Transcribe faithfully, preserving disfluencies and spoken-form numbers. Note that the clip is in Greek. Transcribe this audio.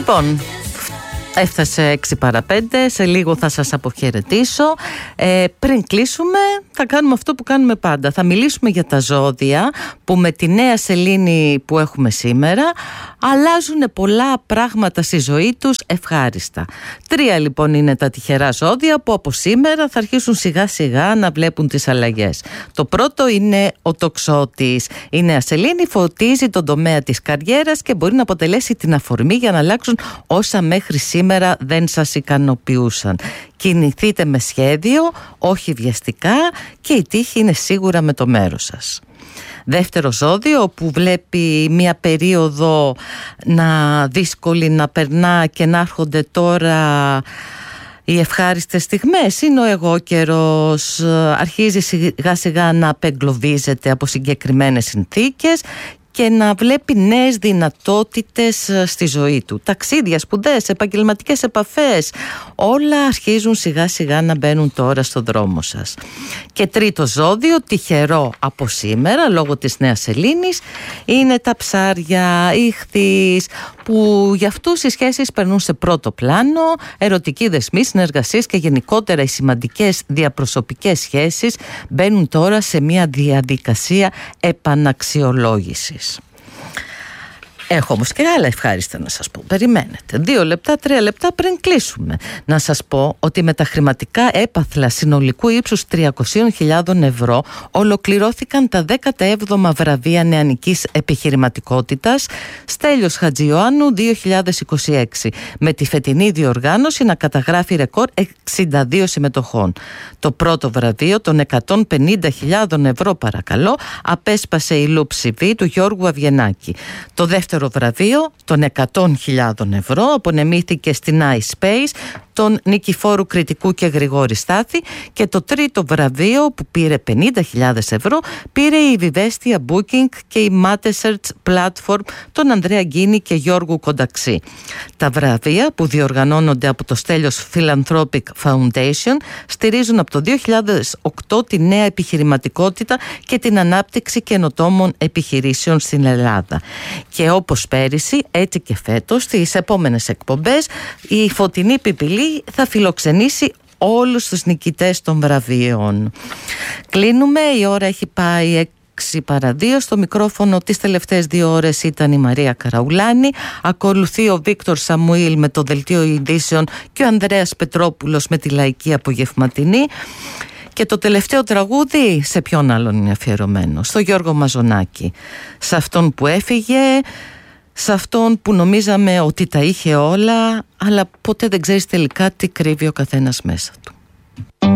Λοιπόν, έφτασε έξι παρά πέντε, σε λίγο θα σας αποχαιρετήσω. Ε, πριν κλείσουμε θα κάνουμε αυτό που κάνουμε πάντα. Θα μιλήσουμε για τα ζώδια που με τη νέα σελήνη που έχουμε σήμερα αλλάζουν πολλά πράγματα στη ζωή τους ευχάριστα. Τρία λοιπόν είναι τα τυχερά ζώδια που από σήμερα θα αρχίσουν σιγά σιγά να βλέπουν τις αλλαγές. Το πρώτο είναι ο τοξότης. Η νέα σελήνη φωτίζει τον τομέα της καριέρας και μπορεί να αποτελέσει την αφορμή για να αλλάξουν όσα μέχρι σήμερα δεν σας ικανοποιούσαν. Κινηθείτε με σχέδιο, όχι βιαστικά, και η τύχη είναι σίγουρα με το μέρος σας. Δεύτερο ζώδιο που βλέπει μια περίοδο να δύσκολη να περνά και να έρχονται τώρα οι ευχάριστες στιγμές είναι ο εγώ καιρός. Αρχίζει σιγά σιγά να απεγκλωβίζεται από συγκεκριμένες συνθήκες και να βλέπει νέες δυνατότητες στη ζωή του. Ταξίδια, σπουδές, επαγγελματικές επαφές, όλα αρχίζουν σιγά σιγά να μπαίνουν τώρα στο δρόμο σας. Και τρίτο ζώδιο, τυχερό από σήμερα λόγω της νέας σελήνης, είναι τα ψάρια, ήχθης, που για αυτούς οι σχέσεις περνούν σε πρώτο πλάνο, ερωτικοί δεσμοί, συνεργασίες και γενικότερα οι σημαντικές διαπροσωπικές σχέσεις μπαίνουν τώρα σε μια διαδικασία επαναξιολόγησης. Έχω όμως και άλλα ευχάριστα να σας πω. Περιμένετε. Δύο λεπτά, τρία λεπτά πριν κλείσουμε. Να σας πω ότι με τα χρηματικά έπαθλα συνολικού ύψους τριακόσιες χιλιάδες ευρώ ολοκληρώθηκαν τα δέκατα έβδομα βραβεία νεανικής επιχειρηματικότητας Στέλιος Χατζιωάννου δύο χιλιάδες είκοσι έξι, με τη φετινή διοργάνωση να καταγράφει ρεκόρ εξήντα δύο συμμετοχών. Το πρώτο βραβείο των εκατόν πενήντα χιλιάδες ευρώ, παρακαλώ, απέσπασε η Λούψη Β του Γιώργου Αβγενάκη. Το δεύτερο Το βραβείο των εκατό χιλιάδες ευρώ απονεμήθηκε στην iSpace των Νικηφόρου Κρητικού και Γρηγόρη Στάθη, και το τρίτο βραβείο που πήρε πενήντα χιλιάδες ευρώ πήρε η Vivestia Booking και η Matesearch Platform των Ανδρέα Γκίνη και Γιώργου Κονταξή. Τα βραβεία που διοργανώνονται από το Στέλιος Philanthropic Foundation στηρίζουν από το δύο χιλιάδες οκτώ τη νέα επιχειρηματικότητα και την ανάπτυξη καινοτόμων επιχειρήσεων στην Ελλάδα. Και όπως πέρυσι, έτσι και φέτος, στις επόμενες εκπομπές, η Φωτεινή Πιπηλή θα φιλοξενήσει όλους τους νικητές των βραβείων. Κλείνουμε, η ώρα έχει πάει έξι παρά δύο. Στο μικρόφωνο τις τελευταίες δύο ώρες ήταν η Μαρία Καραουλάνη. Ακολουθεί ο Βίκτορ Σαμουήλ με το Δελτίο Ειδήσεων και ο Ανδρέας Πετρόπουλος με τη Λαϊκή Απογευματινή. Και το τελευταίο τραγούδι σε ποιον άλλον είναι αφιερωμένο? Στο Γιώργο Μαζονάκη. Σε αυτόν που έφυγε, σε αυτόν που νομίζαμε ότι τα είχε όλα, αλλά ποτέ δεν ξέρεις τελικά τι κρύβει ο καθένας μέσα του.